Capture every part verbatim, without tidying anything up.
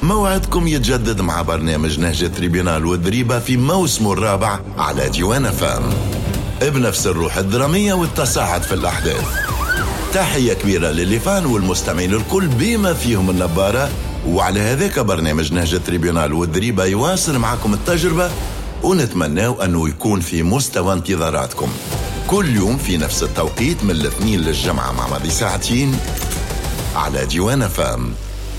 موعدكم يتجدد مع برنامج نهج تريبيونال والذريبة في موسمه الرابع على ديوان فام، بنفس الروح الدرامية والتصاعد في الأحداث. تحية كبيرة للفان والمستمعين الكل بما فيهم النبارة. وعلى هذاك برنامج نهج تريبيونال والذريبة يواصل معكم التجربة، ونتمنى أنه يكون في مستوى انتظاراتكم كل يوم في نفس التوقيت من الاثنين للجمعة مع ماضي ساعتين على ديوان فام.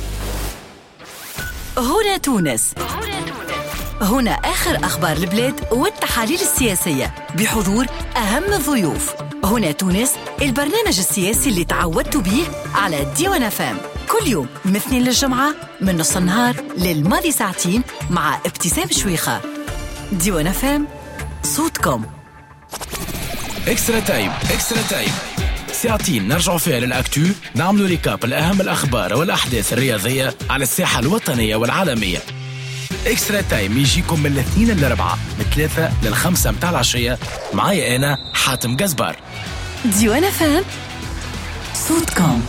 هنا تونس. هنا آخر أخبار البلاد والتحاليل السياسية بحضور أهم الضيوف. هنا تونس، البرنامج السياسي اللي تعودت به على ديوان فام كل يوم من الاثنين للجمعة من نص النهار للماضي ساعتين مع ابتسام شويخة. ديوان فام، صوتكم. اكسترا تايم اكسترا تايم ساعتين نرجعوا فيها للأكتو، نعملوا ريكاب الأهم الأخبار والأحداث الرياضية على الساحة الوطنية والعالمية. اكسترا تايم يجيكم من الاثنين للأربعة من ثلاثة للخمسة متاع العشية. معايا أنا حاتم جزبار. ديوان فام، صوتكم.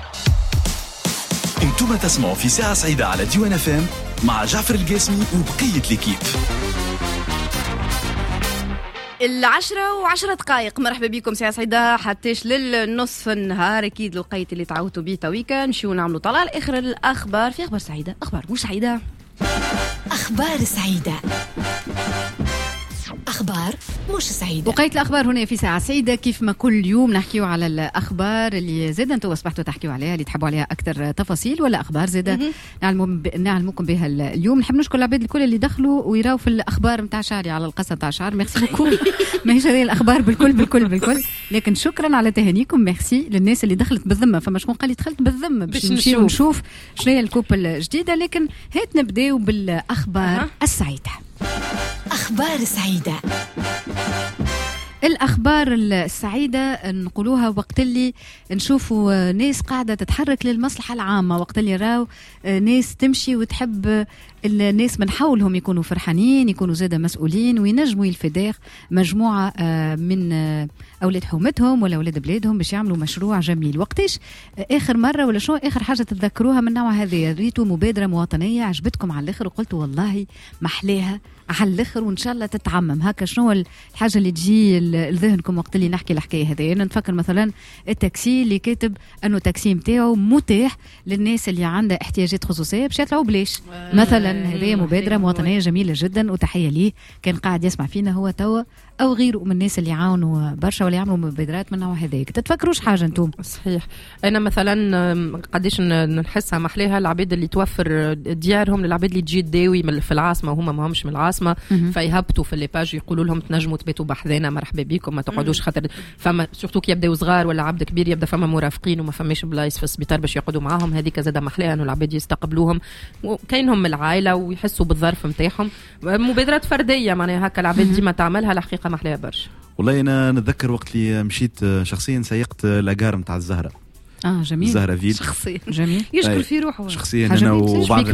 انتم تسمعوا في ساعة سعيدة على ديوان فام مع جعفر القاسمي وبقية الكيب. العشرة وعشرة دقائق. مرحبا بكم ساعة سعيدة حتىش للنصف النهار. أكيد الوقيت اللي تعودتوا بيه تويكا نمشيو نعملوا طلع الآخر الأخبار. في أخبار سعيدة، أخبار مش سعيدة، أخبار سعيدة، أخبار مش سعيدة. وقيت الأخبار هنا في ساعة سعيدة. كيف ما كل يوم نحكيو على الأخبار اللي زاد أنتوا أصبحتوا تحكيو عليها، اللي تحبوا عليها أكثر تفاصيل ولا أخبار زادة نعلم ب... نعلمكم بها اليوم. نحب نشكر العباد الكل اللي دخلوا ويراو في الأخبار متاع شعري على القصة متاع شعر. ميرسي بوكو. ماهيش هذه الأخبار بالكل بالكل بالكل، لكن شكرا على تهانيكم. ميرسي للناس اللي دخلت بالذمة. فما شكون قال لي دخلت بالذمة باش نمشيو نشوف شنو هي الكوب الجديدة. لكن هات نبداو بالأخبار أه. السعيدة. أخبار سعيدة. الأخبار السعيدة نقولوها وقت اللي نشوفوا ناس قاعدة تتحرك للمصلحة العامة، وقت اللي راو ناس تمشي وتحب الناس من حولهم يكونوا فرحانين، يكونوا زادة مسؤولين، وينجموا يلفداخ مجموعة من أولاد حومتهم ولا أولاد بلادهم باش يعملوا مشروع جميل. وقتاش آخر مرة ولا شو آخر حاجة تتذكروها من نوع هذه؟ ريتوا مبادرة مواطنية عجبتكم على الآخر وقلتوا والله محلاها على الآخر وإن شاء الله تتعمم هكا؟ شنو الحاجة اللي تجي لذهنكم وقت اللي نحكي الحكاية هذه؟ أنا نفكر مثلا التاكسي اللي كاتب أنه التاكسي متاعه متاح للناس اللي عندها احتياجات خصوصية باش يطلعوا بلاش مثلا. هذه مبادرة مواطنية جميلة جدا وتحية ليه. كان قاعد يسمع فينا هو توا أو غيره من الناس اللي يعاونوا برشا ولا يعملوا مبادرات من نوع هذاك. تتفكروش حاجة أنتم؟ صحيح. أنا مثلا قديش نحسها محليها العباد اللي توفر ديارهم للعباد اللي تجي تداوي في العاصمة وهم ما همش من العاصمة، فيهبطوا في الليباج يقولوا لهم تنجموا تبيتوا بحذانا، مرحبا بكم، ما تقعدوش خاطر فما سورتو كي يبداو صغار ولا عبد كبير يبدا فما مرافقين وما فماش بلايص في السبيطار باش يقعدوا معاهم. هذيك زاده محليها انه العباد يستقبلوهم وكاينهم من العائله ويحسوا بالظرف نتاعهم. مبادرات فرديه معناها هكا العباد ديما تعملها، الحقيقه محليها برشا. والله انا نتذكر وقت اللي مشيت شخصيا سيقت لاجار نتاع الزهره. اه جميل. الزهره فيل شخصيا جميل يشكر في روحه. شخصيا انا وبعض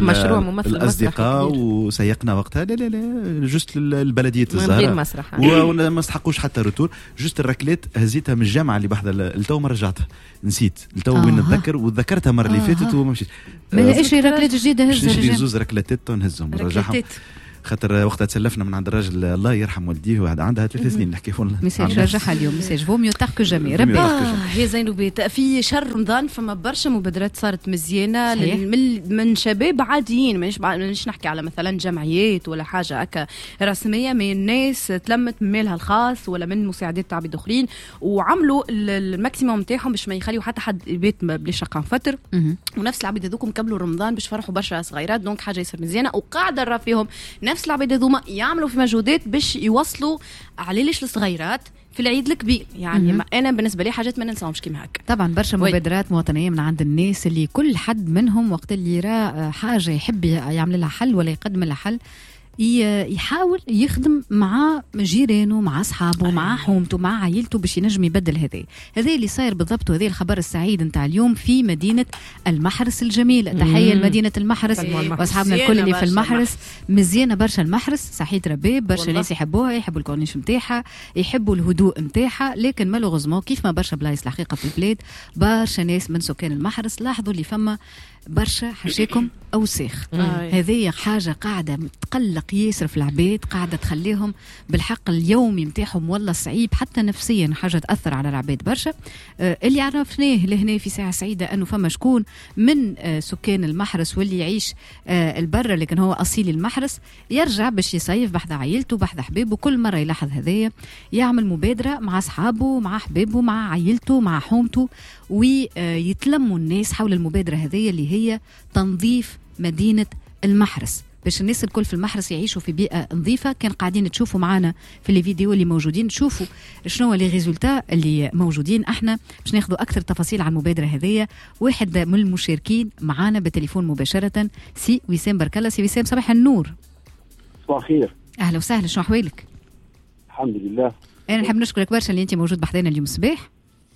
الاصدقاء وسيقنا وقتها لا لا لا جست البلديه الزهره وما نستحقوش حتى روتور. جست الركلات هزيتها من الجامعه اللي بحذا التو ما رجعتها، نسيت التو وين نتذكر وذكرتها المره اللي فاتت وما مشيت. ما لقيتش ركلات جديده هزها نشري زوز ركلاتات ونهزهم ونرجعهم خاطر وقتها تسلفنا من عند الراجل الله يرحم والديه وعد عندها ثلاث سنين نحكي فون ميساج رجعها اليوم. ميساج فو ميو تارك جامي. ربي هي زينوبيت في شهر رمضان فما برشا مبادرات صارت مزيانه من من شباب عاديين، مانيش مانيش نحكي على مثلا جمعيات ولا حاجه هكا رسميه، من الناس تلمت من مالها الخاص ولا من مساعدات تاع عباد اخرين وعملوا الماكسيموم نتاعهم باش ما يخليوا حتى حد يبيت بلا شقه نفطر. ونفس العباد هذوكم كملوا رمضان باش فرحوا برشا صغيرات، دونك حاجه يصير مزيانه وقاعده نرى فيهم نفس العباد هذوما يعملوا في مجهودات باش يوصلوا على ليش الصغيرات في العيد الكبير. يعني ما انا بالنسبه لي حاجات ما ننساهمش كيما هكا. طبعا برشا مبادرات مواطنيه من عند الناس اللي كل حد منهم وقت اللي يرى حاجه يحب يعمل لها حل ولا يقدم لها حل يحاول يخدم مع جيرانه مع أصحابه مع حومته مع عائلته باش ينجم يبدل. هذا هذا اللي صاير بالضبط. وهذا الخبر السعيد نتاع اليوم في مدينة المحرس الجميلة. تحية لمدينة المحرس وأصحابنا الكل اللي في المحرس. مزيانة برشا المحرس، صحيت رباب برشا ناس يحبوها، يحبوا الكورنيش متاعها، يحبوا الهدوء متاعها. لكن مالوغوزمون كيف ما برشا بلايص الحقيقة في البلاد برشا ناس من سكان المحرس لاحظوا اللي فما برشا حاشاكم أوساخ. هذه حاجة قاعدة تقلق ياسر في العباد، قاعدة تخليهم بالحق اليومي متاعهم والله صعيب حتى نفسيا، حاجة تأثر على العباد برشا. آه اللي عرفناه لهنا في ساعة سعيدة أنه فما شكون من آه سكان المحرس واللي يعيش آه البرة لكن هو أصيل المحرس يرجع باش يصيف بحذا عائلته بحذا حبيبه، كل مرة يلاحظ هذايا يعمل مبادرة مع أصحابه مع حبيبه مع عائلته مع حومته، ويتلموا الناس حول المبادرة هذه اللي هي تنظيف مدينة المحرس باش الناس الكل في المحرس يعيشوا في بيئة نظيفة. كان قاعدين تشوفوا معنا في الفيديو اللي موجودين تشوفوا شنو لي ريزولتا اللي موجودين. احنا باش ناخذوا أكثر تفاصيل عن المبادرة هذه. واحد من المشاركين معنا بالتليفون مباشرة سي وسام بركالله. سي وسام صباح النور. صباح الخير. أهلا وسهلا، شنو أحوالك؟ الحمد لله. أنا نحب نشكرك برشا اللي أنت موجود بحذانا اليوم الصباح.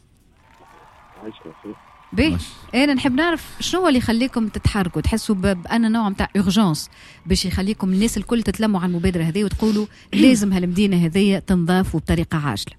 باهي انا نحب نعرف شنو اللي يخليكم تتحركوا تحسوا بأن نوع متاع اورجانس باش يخليكم الناس الكل تتلموا على المبادره هذه وتقولوا لازم هالمدينه هذه تنضاف وبطريقه عاجله.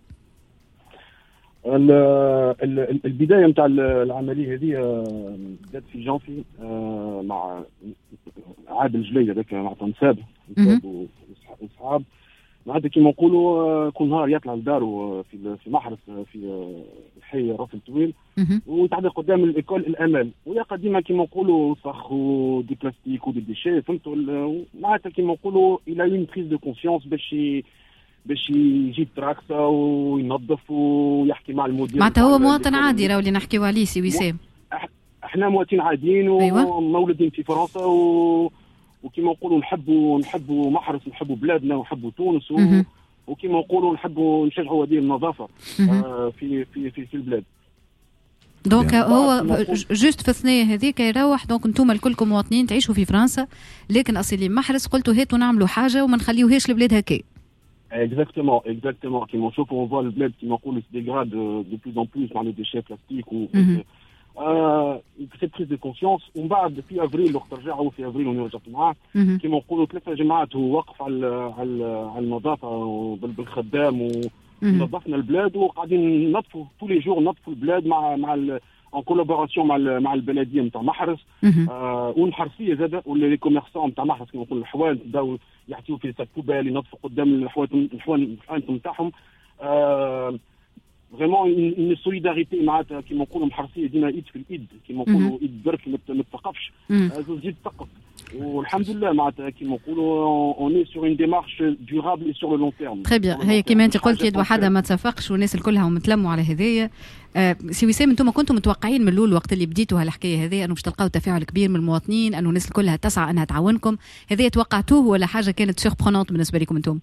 البدايه نتاع العمليه هذه بدات في جانفي مع عادل جليل هذاك مع تنساب واصحاب معناتها كيما نقولوا كل نهار يطلع لدارو في في محرس في الحي راس الطويل ويتعدى قدام الايكول الامل ويلقى ديما كيما نقولوا وسخ ودي بلاستيك ودي ديشي فهمتوا معناتها كيما نقولوا الى اون بريز دو كونسيونس باش باش يجيب تراكسا وينظف ويحكي مع المدير. معناتها هو مواطن عادي راهو اللي نحكيو عليه سي وسام. احنا مواطنين عاديين ومولودين في فرنسا و وكما نقولوا نحبوا نحبوا محرس نحبوا بلادنا ونحبوا تونس و... وكما نقولوا نحبوا نشجعوا هذه النظافه آه في في في, في البلاد. دونك هو جوست في الثنيه هذيك يروح. دونك انتم الكلكم مواطنين تعيشوا في فرنسا لكن اصيلين محرس قلتوا هاتوا نعملوا حاجه وما نخليوهاش البلاد هكا. اكزاكتومون اكزاكتومون كيما نشوفوا فوا البلاد كيما نقولوا ديغراد دو بلوس ان بلوس مع لي ديشي بلاستيك و آه سي بريز دو كونسيونس. ومن بعد في افريل وقت رجعوا في افريل وانا رجعت معاه كيما نقولوا ثلاثه جماعات هو وقف على على على النظافه بالخدام ونظفنا البلاد وقاعدين نظفوا طول لي جور نظفوا البلاد مع مع ان كولابوراسيون مع مع البلديه نتاع محرس آه والمحرسيه زاده ولي كوميرسون نتاع محرس كيما نقولوا الحوانت بداو يحطوا في ساك بوبال ينظفوا قدام الحوانت الحوانت نتاعهم. آه فريمون اون سوليداريتي معناتها كيما نقولوا محرسيه ديما ايد في الايد كيما نقولوا ايد برك ما تثقفش تزيد تثقف والحمد لله معناتها كيما نقولوا اون سور اون ديمارش ديورابل اي سور لو لون تيرم. تري بيان. هي كيما انت قلت يد وحده ما تصفقش والناس الكلها متلموا على هذايا. آه سي وسام انتم كنتم متوقعين من الاول وقت اللي بديتوا هالحكايه هذه انه باش تلقاو تفاعل كبير من المواطنين انه الناس الكلها تسعى انها تعاونكم هذه توقعتوه ولا حاجه كانت سوربرونونت بالنسبه لكم انتم؟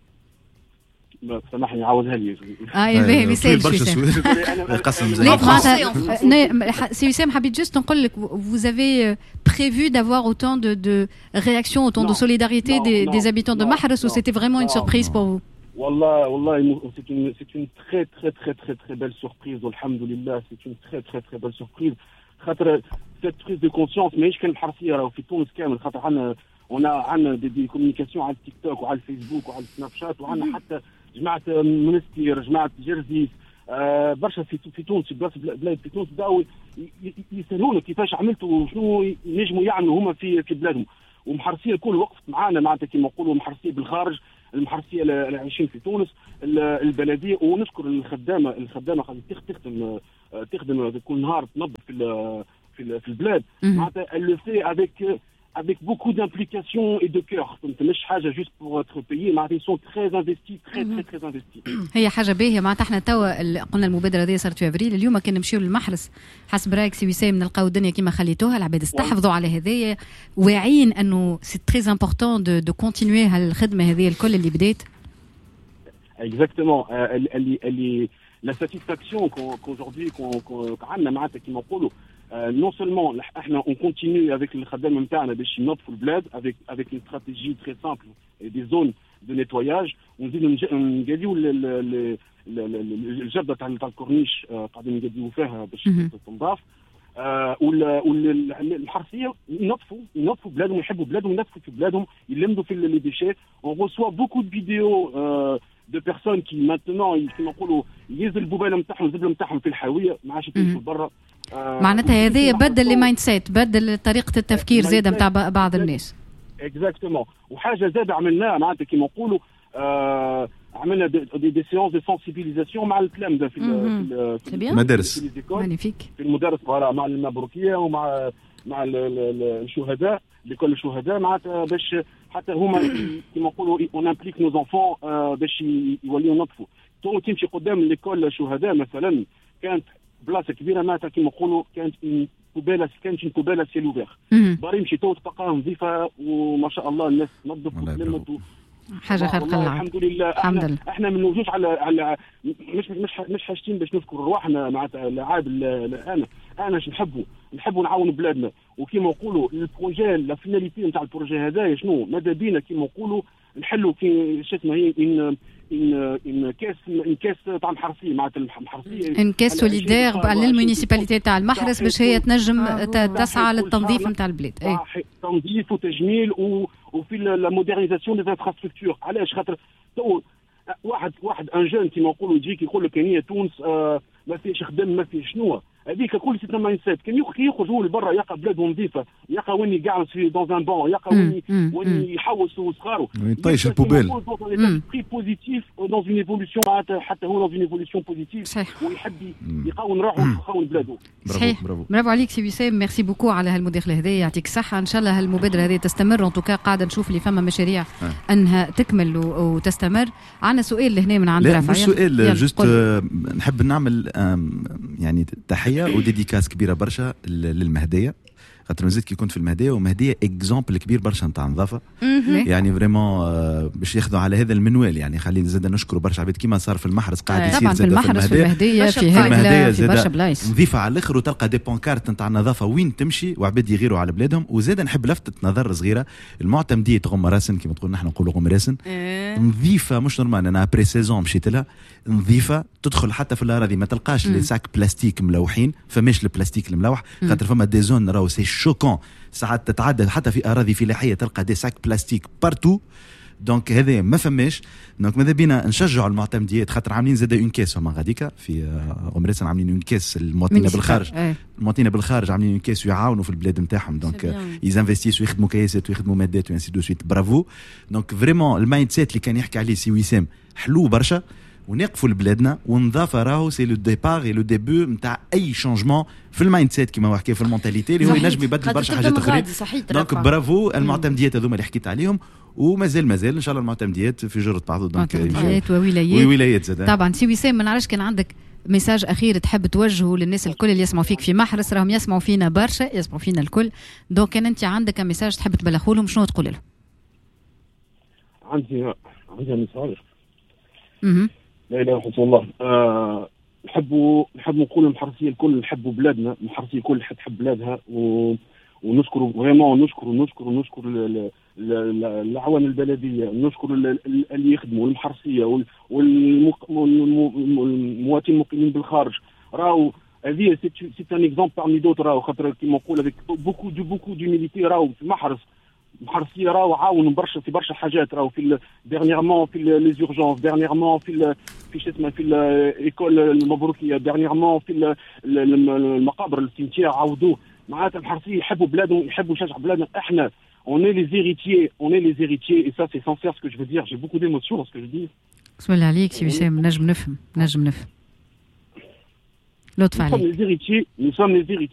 سامحني عاودها لي. اه باهي ما يسالش قسم زين. معناتها سي وسام حبيت جوست نقول لك vous avez prévu d'avoir autant de de réactions autant de solidarité des des habitants de Mahres ou c'était vraiment une surprise pour vous? والله والله c'est une c'est une très très très très très belle surprise والحمدلله c'est une très très très belle surprise خاطر cette prise de conscience ماهيش كان الحرسيه راهو في تونس كامل خاطر عندنا عندنا عندنا دي, دي كوميونيكاسيون على التيك توك وعلى الفيسبوك وعلى السناب شات وعندنا حتى جماعه منستير جماعه جرزيس آه برشا في في تونس في بلاد في تونس بداوا يسالونا كيفاش عملتوا وشنو ينجموا يعملوا هما في في بلادهم ومحرسيه الكل وقفت معانا معناتها كيما نقولوا محرسيه بالخارج المحرسيه اللي عايشين في تونس البلديه ونشكر الخدامه الخدامه قاعده تخدم تخدم كل نهار تنظف في في في البلاد معناتها elle le fait avec avec beaucoup d'implication et de cœur. Donc مش حاجه juste pour être payé معناتها ils sont très investis très très très investis. هي حاجه باهيه معناتها احنا توا قلنا المبادره هذه صارت في افريل اليوم كان نمشيو للمحرس حسب رايك سي وسام نلقاو الدنيا كيما خليتوها العباد استحفظوا على هذايا واعيين انه سي تري امبورطون دو دو كونتينيو هالخدمه هذه الكل اللي بدات. اكزاكتومون اللي اللي لا ساتيسفاكسيون qu'aujourd'hui qu'on عندنا معناتها كيما نقولوا non seulement احنا on continue avec الخدامه نتاعنا باش ننظفوا البلاد avec avec une stratégie très simple et des zones de nettoyage ونزيدوا نقاديو الجبده تاع الكورنيش قاعدين نقاديو فيها باش تنضاف والحرسيه ينظفوا ينظفوا بلادهم يحبوا بلادهم ينظفوا في بلادهم يلمدوا في لي ديشي. on reçoit beaucoup de vidéos de personnes qui maintenant كيما نقولوا ينزل البوباله نتاعهم الزبله نتاعهم في الحاويه ما عادش يمشوا برا معناتها هذه بدل المايند سيت، بدل طريقه التفكير زاده نتاع بعض الناس. اكزاكتومون. وحاجه زاده عملناها معناتها كيما نقولوا آه عملنا دي دي سيونس دو سنسيبيليزاسيون مع التلامذه في في المدارس مانيفيك في المدارس مع المبروكيه ومع مع الشهداء لكل الشهداء معناتها باش حتى هما كيما نقولوا اون امبليك نو زونفون باش يوليو نطفوا. تو تمشي قدام ليكول الشهداء مثلا كانت بلاصه كبيره معناتها كيما نقولوا كانت كوباله كانت كوباله سيل اوفير باري مشي تو تلقاها نظيفه وما شاء الله الناس تنظف وتلمت حاجه خارقه للعاده. الحمد لله. الحمد لله. احنا ما نوجوش على على مش مش مش حاجتين باش نذكر رواحنا معناتها العاب. انا انا اش نحبوا نحبوا نعاونوا بلادنا وكيما نقولوا البروجي لا فيناليتي نتاع البروجي هذا شنو ماذا بينا كيما نقولوا نحلوا كي شو اسمه هي ان ان ان كاس ان كاس تاع المحرسيه معناتها المحرسيه ان كاس سوليدير للمونيسيباليتي تاع المحرس باش هي تنجم تسعى للتنظيف نتاع البلاد. اي تنظيف وتجميل وفي لا مودرنيزاسيون دي انفراستركتور. علاش خاطر تو واحد واحد ان جون كيما نقولوا يجيك يقول لك هي تونس آه ما فيش خدم ما فيش شنو هذيك كل سيتنا مايند سيت. كان يخرج هو لبرا يلقى بلادهم نظيفه يلقى وين يقعد في دون ان بون يلقى وين وين يحوس وصغاره يطيش البوبيل بري بوزيتيف دون اون ايفولوسيون حتى هو دون اون ايفولوسيون بوزيتيف ويحب يقاون روحه ويقاون بلاده. صحيح. برافو عليك سي وسام. ميرسي بوكو على هالمداخله هذه يعطيك الصحه. ان شاء الله هالمبادره هذه تستمر. ان توكا قاعده نشوف اللي فما مشاريع انها تكمل وتستمر. عندنا سؤال لهنا من عند رفعت. مش سؤال جست نحب نعمل يعني تحيه وديديكاس كبيره برشا للمهديه خاطر مازلت كي كنت في المهديه ومهديه اكزامبل كبير برشا نتاع نظافه يعني فريمون باش ياخذوا على هذا المنوال. يعني خلينا زاد نشكروا برشا عباد كيما صار في المحرس قاعد يصير زاد في المحرس في المهديه في هكلا في برشا بلايص نظيفه على الاخر وتلقى دي بونكارت نتاع النظافه وين تمشي وعباد يغيروا على بلادهم. وزاد نحب لفتت نظر صغيره المعتمديه غم راسن كيما تقول نحن نقولوا غم راسن نظيفه مش نورمال. انا ابري سيزون مشيت لها نظيفه تدخل حتى في الاراضي ما تلقاش لي ساك بلاستيك ملوحين فماش البلاستيك الملوح خاطر فما دي زون راهو سي شوكون ساعات تتعدى حتى في اراضي فلاحيه تلقى دي ساك بلاستيك بارتو. دونك هذا ما فماش. دونك ماذا بينا نشجعوا المعتمديات خاطر عاملين زاد اون كيس هما غاديكا في غمرسن عاملين اون كيس المواطنين بالخارج المواطنين بالخارج عاملين اون كيس ويعاونوا في البلاد نتاعهم. دونك يزانفستيسوا ويخدموا كياسات ويخدموا مادات وانسي دو سويت. برافو. دونك فريمون المايند سيت اللي كان يحكي عليه سي وسام حلو برشا ونقفوا لبلادنا والنظافه راهو سي لو ديبار اي لو ديبو نتاع اي شونجمون في المايند سيت كيما حكى في المونتاليتي اللي هو ينجم يبدل برشا حاجات اخرى. دونك برافو المعتمديات هذوما اللي حكيت عليهم ومازال مازال ان شاء الله المعتمديات في جرة بعض. دونك معتمديات وولايات وولايات زاد طبعا. سي وسام ما نعرفش كان عندك ميساج اخير تحب توجهه للناس الكل اللي يسمعوا فيك في محرس راهم يسمعوا فينا برشا يسمعوا فينا الكل. دونك كان انت عندك ميساج تحب تبلغوا لهم شنو تقول لهم؟ عندي عندي ميساج اها لا اله الا الله. أه نحبوا نحبوا نقولوا المحرسيه الكل نحبوا بلادنا. المحرسيه الكل تحب بلادها و... ونشكروا فريمون نشكروا نشكروا نشكروا العوان البلديه نشكروا اللي يخدموا المحرسيه والمواطنين المقيمين بالخارج. راهو هذه سي ان اكزامبل بارمي دوت. راهو خاطر كيما نقول افيك بوكو دو بوكو ديميليتي راهو في المحرس المحرسيه راهو عاونوا برشا في برشا حاجات. راهو في ديرنييرمون في لي زورجونس ديرنييرمون في في شو اسمه في الايكول المبروكيه ديرنييرمون في المقابر السيمتير عاودوه. معناتها المحرسيه يحبوا بلادهم يحبوا يشجعوا بلادنا. احنا on est les héritiers on est les héritiers et ça c'est sincère ce que je veux dire. j'ai beaucoup d'émotions dans ce que je dis. بسم الله عليك سي وسام. نجم نفهم نجم نفهم لطف عليك. nous sommes les héritiers nous sommes les héritiers